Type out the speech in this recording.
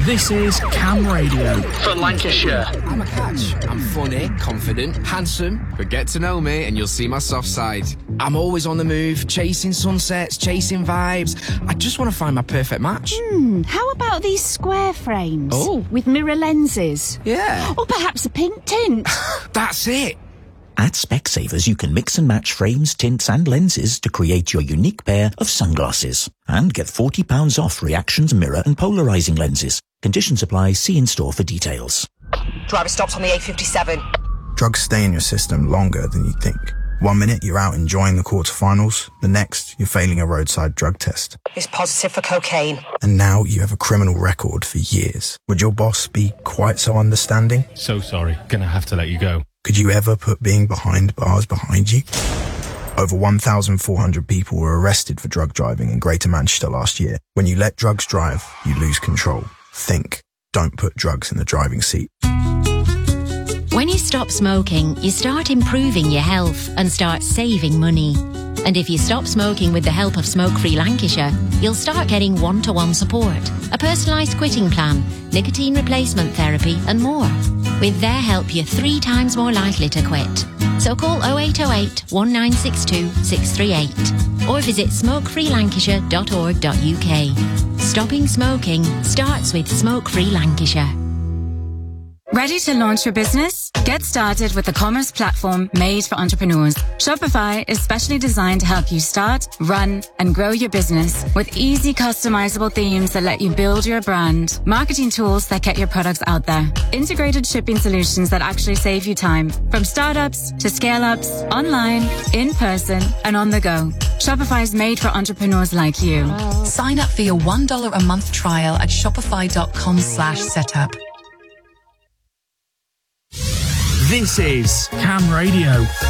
This is Cam Radio for Lancashire. I'm a catch. I'm funny, confident, handsome, but get to know me and you'll see my soft side. I'm always on the move, chasing sunsets, chasing vibes. I just want to find my perfect match. How about these square frames? Oh. With mirror lenses? Yeah. Or perhaps a pink tint? That's it. At Specsavers, you can mix and match frames, tints and lenses to create your unique pair of sunglasses. And get £40 off Reactions mirror and polarising lenses. Conditions apply. See in-store for details. Driver stops on the A57. Drugs stay in your system longer than you think. 1 minute you're out enjoying the quarterfinals, the next you're failing a roadside drug test. It's positive for cocaine. And now you have a criminal record for years. Would your boss be quite so understanding? So sorry, gonna have to let you go. Could you ever put being behind bars behind you? Over 1,400 people were arrested for drug driving in Greater Manchester last year. When you let drugs drive, you lose control. Think. Don't put drugs in the driving seat. When you stop smoking, you start improving your health and start saving money. And if you stop smoking with the help of Smoke Free Lancashire, you'll start getting one-to-one support, a personalised quitting plan, nicotine replacement therapy and more. With their help, you're 3 times more likely to quit. So call 0808 1962 638 or visit smokefreelancashire.org.uk. Stopping smoking starts with Smoke Free Lancashire. Ready to launch your business? Get started with the commerce platform made for entrepreneurs. Shopify is specially designed to help you start, run, and grow your business with easy customizable themes that let you build your brand, marketing tools that get your products out there, integrated shipping solutions that actually save you time, from startups to scale-ups, online, in person, and on the go. Shopify is made for entrepreneurs like you. Sign up for your $1 a month trial at shopify.com/setup. This is Cam Radio.